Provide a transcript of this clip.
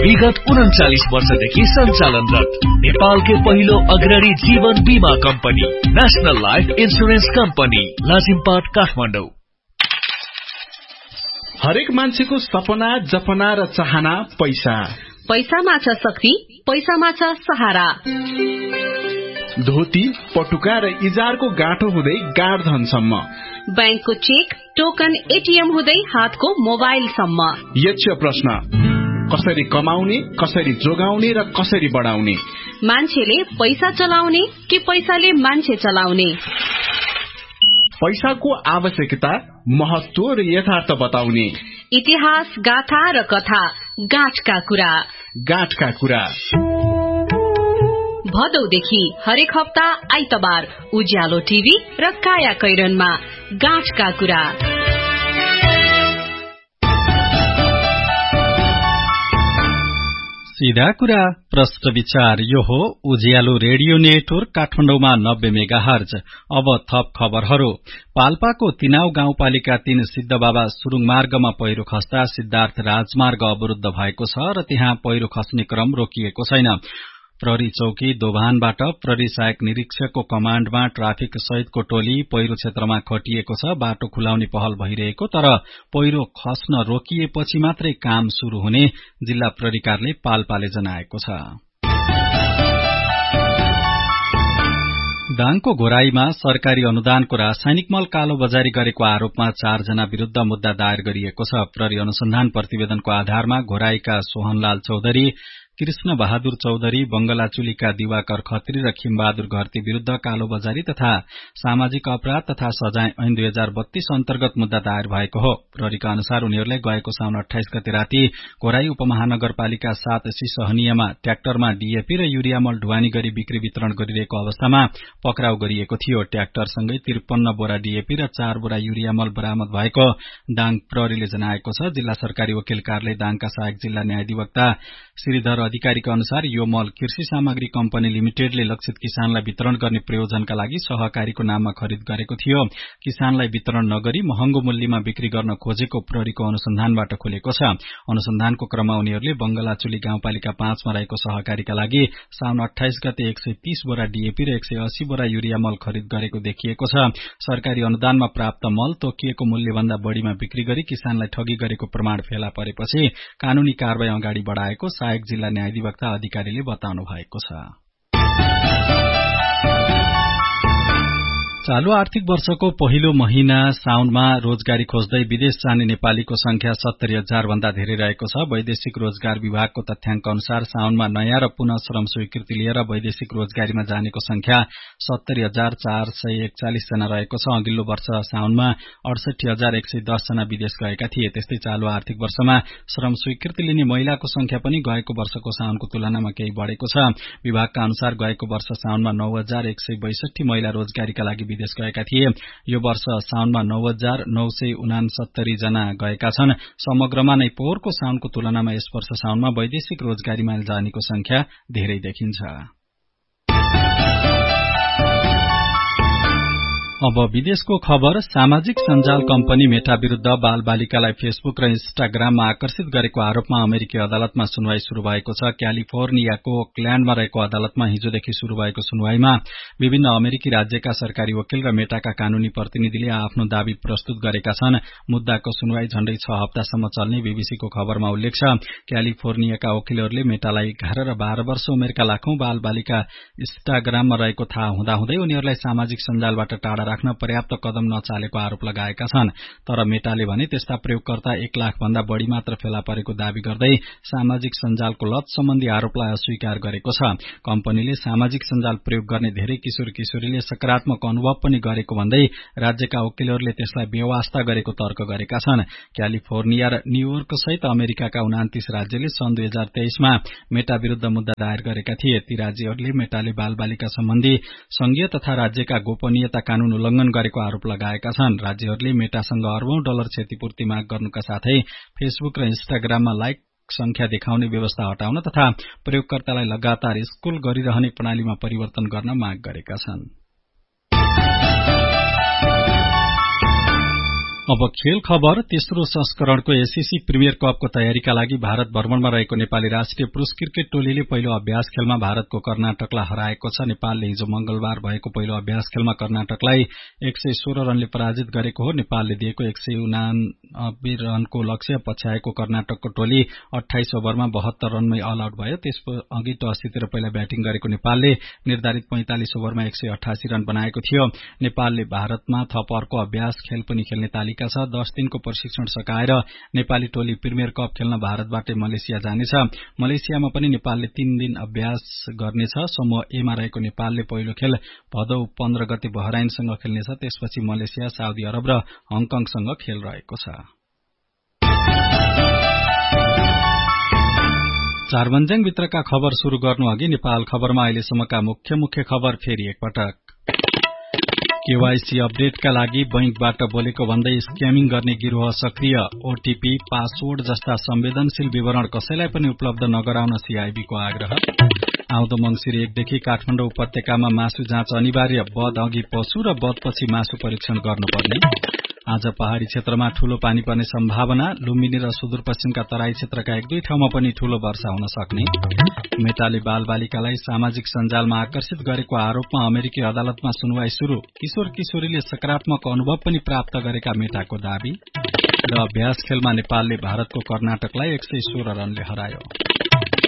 विगत 39 वर्षदेखि सञ्चालनरत नेपालकै पहिलो अग्रणी जीवन बीमा company national life insurance company Lazimpat Kathmandu. हरेक मान्छेको सपना, जपना र चाहना पैसा। पैसामा छ शक्ति, पैसामा छ सहारा। धोती, पटुका र इजारको गाँठो हुँदै गाडधनसम्म, बैंकको चेक, टोकन, एटीएम हुँदै हातको मोबाइलसम्म। यक्ष प्रश्न, कसरी कमाउने, कसरी जोगाउने र कसरी बढाउने? मान्छेले पैसा चलाउने कि पैसाले मान्छे चलाउने? पैसाको आवश्यकता, महत्व र यथार्थ बताउने। इतिहास, गाथा र कथा, गाँठका कुरा। गाँठका कुरा भदौदेखि हरेक हप्ता आइतबार उज्यालो टिभी र काया कैरनमा गाँठका कुरा। सीधा कुरा, प्रश्न विचार। यो हो उज्यालो रेडियो नेटवर्क काठमाडौँमा 90 मेगाहर्ज। अब थप खबरहरू। पाल्पाको तिनाउ गाउँपालिका 3 सिद्धबाबा सुरुङ मार्गमा पहिरो खस्दा सिद्धार्थ राजमार्ग अवरुद्ध भएको छ र त्यहाँ पहिरो खस्ने क्रम रोकिएको छैन। प्रहरी चौकी दोभानबाट प्रहरी सहायक निरीक्षकको कमाण्डमा ट्राफिक सहितको टोली पहिरो क्षेत्रमा खटिएको छ। बाटो खुलाउने पहल भइरहेको, तर पहिरो खस्न रोकिएपछि मात्रै काम शुरू हुने जिल्ला प्रहरी कार्यालय पाल्पाले जनाएको छ। दाङको घोराईमा सरकारी अनुदानको रासायनिक मल कालो बजारी गरेको आरोपमा 4 जना विरूद्ध मुद्दा दायर गरिएको छ। प्रहरी अनुसन्धान प्रतिवेदनको आधारमा घोराईका सोहनलाल चौधरी, कृष्ण बहादुर चौधरी, बंगलाचुलीका दिवाकर खत्री र खिमबहादुर घरती विरूद्ध कालो बजारी तथा सामाजिक अपराध तथा सजाय ऐन 2032 अन्तर्गत मुद्दा दायर भएको हो। प्रहरीका अनुसार उनीहरूलाई गएको साउन 28 गते राति घोराई उपमहानगरपालिका 7 सिसहनियामा ट्र्याक्टरमा डीएपी र युरिया मल ढुवानी गरी बिक्री वितरण गरिरहेको अवस्थामा पक्राउ गरिएको थियो। ट्र्याक्टरसँगै 53 बोरा डीएपी र 4 बोरा युरिया मल बरामद भएको दाङ प्रहरीले जनाएको छ। जिल्ला सरकारी वकिल कार्यालय दाङका सहायक जिल्ला न्यायाधिवक्ता श्रीधर अधिकारीका अनुसार यो मल कृषि सामग्री कम्पनी लिमिटेडले लक्षित किसानलाई वितरण गर्ने प्रयोजनका लागि सहकारीको नाममा खरिद गरेको थियो। किसानलाई वितरण नगरी महँगो मूल्यमा बिक्री गर्न खोजेको प्रहरीको अनुसन्धानबाट खुलेको छ। अनुसन्धानको क्रममा उनीहरूले बंगलाचुली गाउँपालिका 5 मा रहेको सहकारीका लागि साउन 28 गते 130 बोरा डीएपी र 180 बोरा युरिया मल खरिद गरेको देखिएको छ। सरकारी अनुदानमा प्राप्त मल तोकिएको मूल्यभन्दा बढ़ीमा बिक्री गरी किसानलाई ठगी गरेको प्रमाण फेला परेपछि कानूनी कारबाही अगाडि बढ़ाएको सहायक जिल्ला न्यायाधिवक्ता अधिकारीले बताउनु भएको छ। चालू आर्थिक वर्षको पहिलो महिना साउनमा रोजगारी खोज्दै विदेश जाने नेपालीको संख्या 70,000 भन्दा धेरै रहेको छ। वैदेशिक रोजगार विभागको तथ्याङ्क अनुसार साउनमा नयाँ र पुनः श्रम स्वीकृति लिएर वैदेशिक रोजगारीमा जानेको संख्या 70,441 जना रहेको छ। अघिल्लो वर्ष साउनमा 68,110 जना विदेश गएका थिए। त्यस्तै चालू आर्थिक वर्षमा श्रम स्वीकृति लिने महिलाको संख्या पनि गएको वर्षको साउनको तुलनामा केही बढ़ेको छ। विभागका अनुसार गएको वर्ष साउनमा 9,162 महिला रोजगारीका लागि विदेश गएका थिए। यो वर्ष साउनमा 9,969 जना गएका छन्। समग्रमा नै पोहोरको साउनको तुलनामा यस वर्ष साउनमा वैदेशिक रोजगारीमा जानेको संख्या धेरै देखिन्छ। अब विदेशको खबर। सामाजिक सञ्जाल कम्पनी मेटा विरूद्ध बाल बालिकालाई फेसबुक र इन्स्टाग्राममा आकर्षित गरेको आरोपमा अमेरिकी अदालतमा सुनवाई शुरू भएको छ। क्यालिफोर्नियाको ओकल्याण्डमा रहेको अदालतमा हिजोदेखि शुरू भएको सुनवाईमा विभिन्न अमेरिकी राज्यका सरकारी वकिल र मेटाका कानूनी प्रतिनिधिले आफ्नो दावी प्रस्तुत गरेका छन्। मुद्दाको सुनवाई झण्डै 6 हप्तासम्म चल्ने बीबीसीको खबरमा उल्लेख छ। क्यालिफोर्नियाका वकिलहरूले मेटालाई 11 र 12 वर्ष उमेरका लाखौं बाल बालिका इन्स्टाग्राममा रहेको थाहा हुँदाहुँदै उनीहरूलाई सामाजिक सञ्जालबाट टाढा राख्न पर्याप्त कदम नचालेको आरोप लगाएका छन्। तर मेटाले भने त्यस्ता प्रयोगकर्ता 1 लाख भन्दा बढ़ी मात्र फेला परेको दावी गर्दै सामाजिक सञ्जालको लत सम्बन्धी आरोपलाई अस्वीकार गरेको छ। कम्पनीले सामाजिक सञ्जाल प्रयोग गर्ने धेरै किशोर किशोरीले सकारात्मक अनुभव पनि गरेको भन्दै राज्यका वकिलहरूले त्यसलाई बेवास्ता गरेको तर्क गरेका छन्। क्यालिफोर्निया र न्यूयोर्क सहित अमेरिकाका 29 राज्यले सन् 2023 मा मेटा विरूद्ध मुद्दा दायर गरेका थिए। ती राज्यहरूले मेटाले बाल बालिका सम्बन्धी संघीय तथा राज्यका गोपनीयता कानून उल्लंघन गरेको आरोप लगाएका छन्। राज्यहरूले मेटासँग अर्बौं डलर क्षतिपूर्ति माग गर्नुका साथै फेसबुक र इन्स्टाग्राममा लाइक संख्या देखाउने व्यवस्था हटाउन तथा प्रयोगकर्तालाई लगातार स्क्रोल गरिरहने प्रणालीमा परिवर्तन गर्न माग गरेका छन्। अब खेल खबर। तेस्रो संस्करणको एससीसी प्रिमियर कपको तयारीका लागि भारत भ्रमणमा रहेको नेपाली राष्ट्रिय पुरूष क्रिकेट टोलीले पहिलो अभ्यास खेलमा भारतको कर्नाटकलाई हराएको छ। नेपालले हिजो मंगलबार भएको पहिलो अभ्यास खेलमा कर्नाटकलाई 116 रनले पराजित गरेको हो। नेपालले दिएको 189 रनको लक्ष्य पछ्याएको कर्नाटकको टोली 28 ओभरमा 72 रनमै अल आउट भयो। त्यसअघि टस जितेर पहिला ब्याटिङ गरेको नेपालले निर्धारित 45 ओभरमा 188 रन बनाएको थियो। नेपालले भारतमा थप अर्को अभ्यास खेल पनि खेल्ने तालिका छ। 10 दिनको प्रशिक्षण सकाएर नेपाली टोली प्रिमियर कप खेल्न भारतबाटै मलेसिया जानेछ। मलेसियामा पनि नेपालले 3 दिन अभ्यास गर्नेछ। समूह ए मा रहेको नेपालले पहिलो खेल भदौ 15 गते बहराइनसँग खेल्नेछ। त्यसपछि मलेसिया, साउदी अरब र हङकङसँग खेल रहेको छ। चारमन्जङ भित्रका खबर शुरू गर्नु अघि नेपाल खबरमा अहिलेसम्मका मुख्य खबर फेरि एकपटक। केवाईसी अपडेटका लागि बैंकबाट बोलेको भन्दै स्क्यामिङ गर्ने गिरोह सक्रिय। ओटीपी, पासवर्ड जस्ता संवेदनशील विवरण कसैलाई पनि उपलब्ध नगराउन सीआईबीको आग्रह। आउँदो मंसिर 1 देखि काठमाडौँ उपत्यकामा मासु जाँच अनिवार्य। बध अघि पशु र बधपछि मासु परीक्षण गर्नुपर्ने। आज पहाड़ी क्षेत्रमा ठूलो पानी पर्ने सम्भावना। लुम्बिनी र सुदूरपश्चिमका तराई क्षेत्रका 1-2 ठाउँमा पनि ठूलो वर्षा हुन सक्ने। मेटाले बालबालिकालाई सामाजिक सञ्जालमा आकर्षित गरेको आरोपमा अमेरिकी अदालतमा सुनवाई शुरू। किशोर किशोरीले सकारात्मक अनुभव पनि प्राप्त गरेका मेटाको दावी। र अभ्यास खेलमा नेपालले भारतको कर्नाटकलाई 116 रनले हरायो।